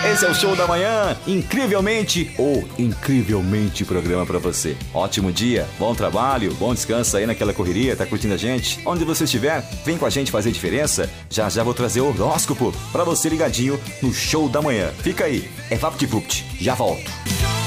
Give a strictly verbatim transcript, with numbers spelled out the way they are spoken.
Esse é o Show da Manhã, incrivelmente ou incrivelmente programa pra você. Ótimo dia, bom trabalho, bom descanso aí naquela correria, tá curtindo a gente? Onde você estiver, vem com a gente fazer diferença. Já já vou trazer o horóscopo pra você ligadinho no Show da Manhã. Fica aí, é VaptVupt, já volto.